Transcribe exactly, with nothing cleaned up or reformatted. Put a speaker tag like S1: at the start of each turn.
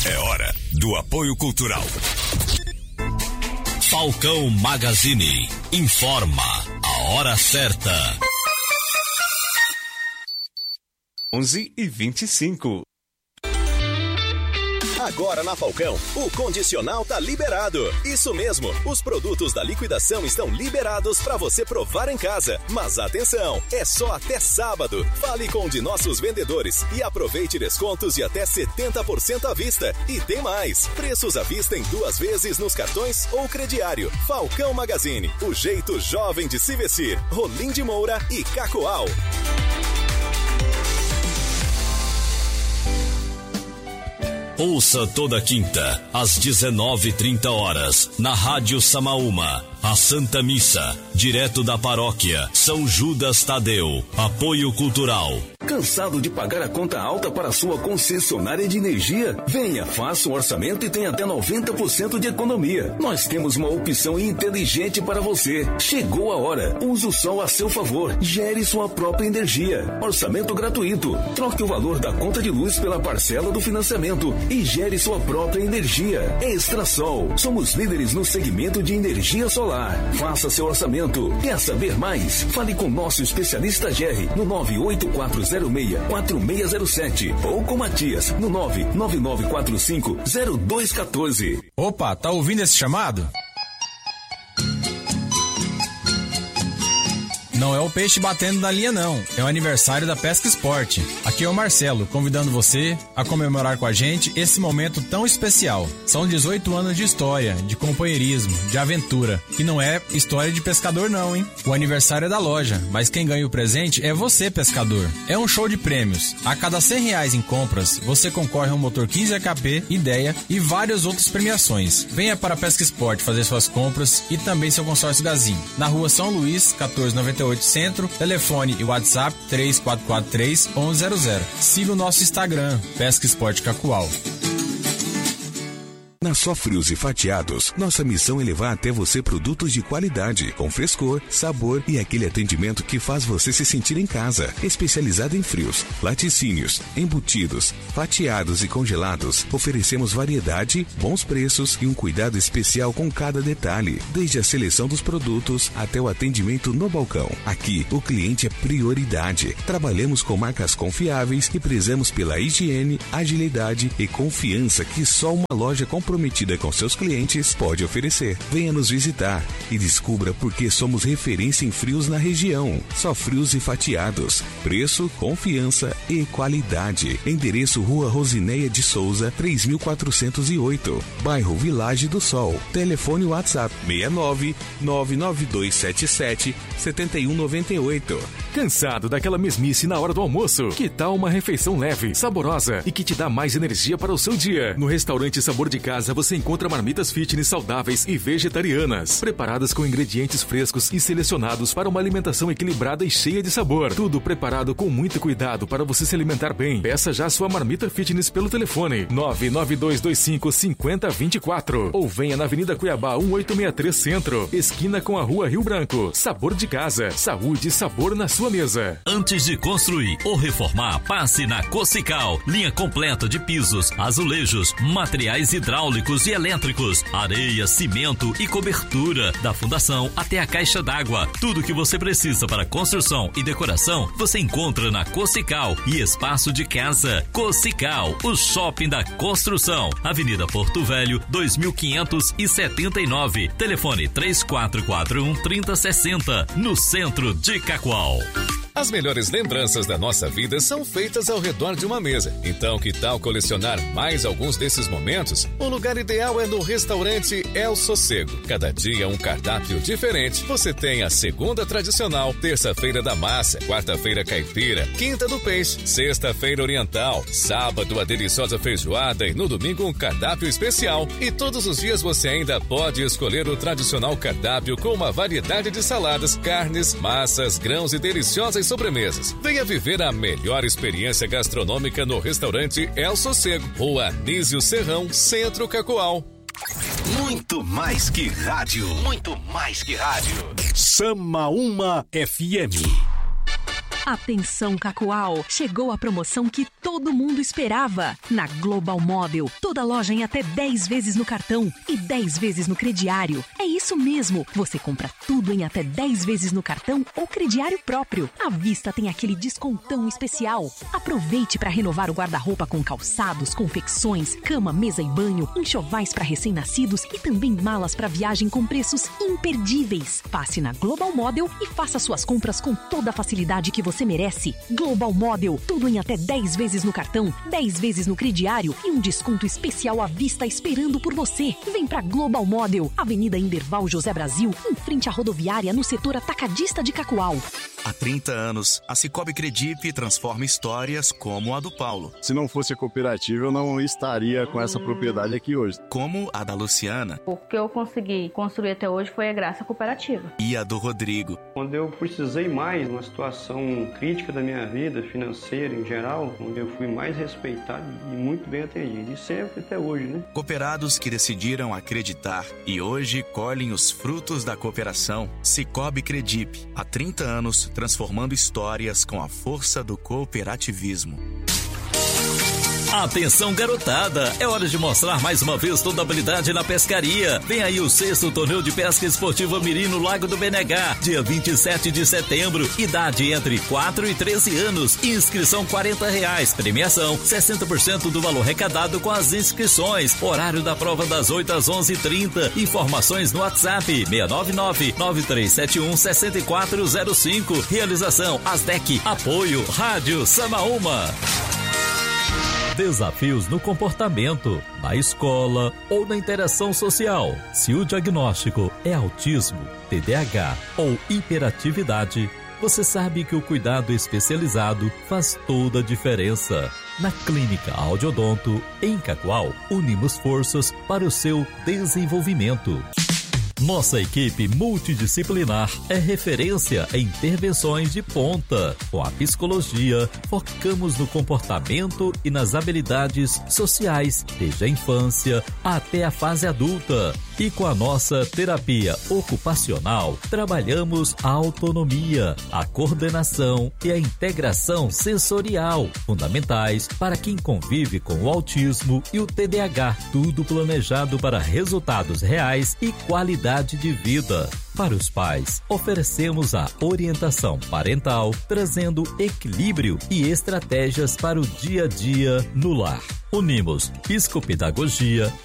S1: É hora do apoio cultural.
S2: Falcão Magazine informa a hora certa.
S3: onze e vinte e cinco.
S4: Agora na Falcão, o condicional tá liberado. Isso mesmo, os produtos da liquidação estão liberados para você provar em casa. Mas atenção, é só até sábado. Fale com um de nossos vendedores e aproveite descontos de até setenta por cento à vista. E tem mais, preços à vista em duas vezes nos cartões ou crediário. Falcão Magazine, o jeito jovem de se vestir. Rolim de Moura e Cacoal.
S2: Ouça toda quinta, às dezenove e trinta horas, na Rádio Samaúma, a Santa Missa, direto da paróquia São Judas Tadeu. Apoio cultural.
S5: Cansado de pagar a conta alta para sua concessionária de energia? Venha, faça um orçamento e tenha até noventa por cento de economia. Nós temos uma opção inteligente para você. Chegou a hora. Use o sol a seu favor. Gere sua própria energia. Orçamento gratuito. Troque o valor da conta de luz pela parcela do financiamento e gere sua própria energia. Extrasol. Somos líderes no segmento de energia solar. Faça seu orçamento. Quer saber mais? Fale com nosso especialista Jerry no nove oito quatro zero seis quatro seis zero sete ou com Matias no nove nove nove quatro cinco zero dois um quatro.
S6: Opa, tá ouvindo esse chamado? Não é o peixe batendo na linha, não. É o aniversário da Pesca Sport. Aqui é o Marcelo, convidando você a comemorar com a gente esse momento tão especial. São dezoito anos de história, de companheirismo, de aventura. E não é história de pescador, não, hein? O aniversário é da loja, mas quem ganha o presente é você, pescador. É um show de prêmios. A cada cem reais em compras, você concorre a um motor quinze H P, ideia e várias outras premiações. Venha para a Pesca Sport fazer suas compras e também seu consórcio Gazinho. Na rua São Luís, quatorze noventa e oito Centro, telefone e WhatsApp três quatro quatro três, um um zero zero. Siga o nosso Instagram, Pesca Sport Cacoal.
S1: Na Só Frios e Fatiados, nossa missão é levar até você produtos de qualidade, com frescor, sabor e aquele atendimento que faz você se sentir em casa. Especializado em frios, laticínios, embutidos, fatiados e congelados, oferecemos variedade, bons preços e um cuidado especial com cada detalhe, desde a seleção dos produtos até o atendimento no balcão. Aqui, o cliente é prioridade. Trabalhamos com marcas confiáveis e prezamos pela higiene, agilidade e confiança que só uma loja comprometida com seus clientes pode oferecer. Venha nos visitar e descubra por que somos referência em frios na região. Só Frios e Fatiados. Preço, confiança e qualidade. Endereço Rua Rosineia de Souza, três mil quatrocentos e oito. Bairro Vilagem do Sol. Telefone WhatsApp seis nove nove nove dois sete sete sete um nove oito.
S7: Cansado daquela mesmice na hora do almoço? Que tal uma refeição leve, saborosa e que te dá mais energia para o seu dia? No restaurante Sabor de Casa você encontra marmitas fitness saudáveis e vegetarianas, preparadas com ingredientes frescos e selecionados para uma alimentação equilibrada e cheia de sabor. Tudo preparado com muito cuidado para você se alimentar bem. Peça já sua marmita fitness pelo telefone nove nove dois dois cinco cinco zero dois quatro ou venha na Avenida Cuiabá um oito seis três Centro, esquina com a Rua Rio Branco. Sabor de Casa, saúde e sabor na sua mesa.
S2: Antes de construir ou reformar, passe na Cocical. Linha completa de pisos, azulejos, materiais hidráulicos e elétricos, areia, cimento e cobertura, da fundação até a caixa d'água. Tudo que você precisa para construção e decoração, você encontra na Cocical e Espaço de Casa. Cocical, o shopping da construção. Avenida Porto Velho, dois mil quinhentos e setenta e nove. Telefone três quatro quatro um, três zero seis zero, no centro de Cacoal.
S8: As melhores lembranças da nossa vida são feitas ao redor de uma mesa. Então, que tal colecionar mais alguns desses momentos? O lugar ideal é no restaurante El Sossego. Cada dia um cardápio diferente. Você tem a segunda tradicional, terça-feira da massa, quarta-feira caipira, quinta do peixe, sexta-feira oriental, sábado a deliciosa feijoada e no domingo um cardápio especial. E todos os dias você ainda pode escolher o tradicional cardápio com uma variedade de saladas, carnes, massas, grãos e deliciosas sobremesas. Venha viver a melhor experiência gastronômica no restaurante El Sossego, Rua Anísio Serrão, Centro Cacoal.
S4: Muito mais que rádio. Muito mais que rádio.
S9: Samaúma F M. Atenção, Cacoal! Chegou a promoção que todo mundo esperava. Na Global Model, toda loja em até dez vezes no cartão e dez vezes no crediário. É isso mesmo, você compra tudo em até dez vezes no cartão ou crediário próprio. À vista tem aquele descontão especial. Aproveite para renovar o guarda-roupa com calçados, confecções, cama, mesa e banho, enxovais para recém-nascidos e também malas para viagem com preços imperdíveis. Passe na Global Model e faça suas compras com toda a facilidade que você merece. Global Model, tudo em até dez vezes no cartão, dez vezes no crediário e um desconto especial à vista esperando por você. Vem pra Global Model, Avenida Inderval José Brasil, em frente à rodoviária no setor atacadista de Cacoal.
S10: Há trinta anos, a Cicobi Credip transforma histórias como a do Paulo.
S11: Se não fosse a cooperativa, eu não estaria com essa propriedade aqui hoje.
S10: Como a da Luciana.
S12: O que eu consegui construir até hoje foi graças à cooperativa.
S10: E a do Rodrigo.
S13: Quando eu precisei mais, numa situação crítica da minha vida, financeira em geral, onde eu fui mais respeitado e muito bem atendido. E sempre até hoje, né?
S10: Cooperados que decidiram acreditar e hoje colhem os frutos da cooperação. Cicobi Credip. Há trinta anos, transformando histórias com a força do cooperativismo.
S2: Atenção, garotada! É hora de mostrar mais uma vez toda a habilidade na pescaria. Vem aí o sexto torneio de pesca esportiva Mirim no Lago do B N H, dia vinte e sete de setembro. Idade entre quatro e treze anos. Inscrição quarenta reais. Premiação sessenta por cento do valor arrecadado com as inscrições. Horário da prova das oito às onze e trinta. Informações no WhatsApp seis nove nove, nove três sete um, seis quatro zero cinco. Realização Asdec. Apoio Rádio Samaúma. Desafios no comportamento, na escola ou na interação social. Se o diagnóstico é autismo, T D A H ou hiperatividade, você sabe que o cuidado especializado faz toda a diferença. Na Clínica Audiodonto, em Cacoal, unimos forças para o seu desenvolvimento. Nossa equipe multidisciplinar é referência em intervenções de ponta. Com a psicologia, focamos no comportamento e nas habilidades sociais, desde a infância até a fase adulta. E com a nossa terapia ocupacional, trabalhamos a autonomia, a coordenação e a integração sensorial, fundamentais para quem convive com o autismo e o T D A H. Tudo planejado para resultados reais e qualidade de vida. Para os pais, oferecemos a orientação parental, trazendo equilíbrio e estratégias para o dia a dia no lar. Unimos psicopedagogia,